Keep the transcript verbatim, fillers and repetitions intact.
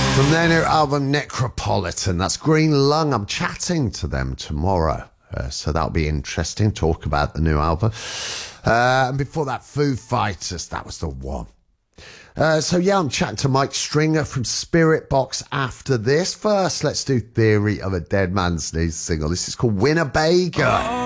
From their new album Necropolitan, that's Green Lung. I'm chatting to them tomorrow, uh, so that'll be interesting. Talk about the new album. Uh, and before that, Foo Fighters, that was the one. Uh, so yeah, I'm chatting to Mike Stringer from Spirit Box after this. First, let's do Theory of a Dead Man's new single. This is called Winnebago. Oh.